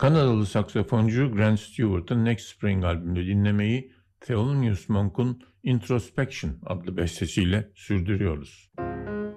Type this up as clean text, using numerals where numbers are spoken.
Kanadalı saksafoncu Grant Stewart'ın Next Spring albümünü dinlemeyi Thelonious Monk'un Introspection adlı bestesiyle sürdürüyoruz.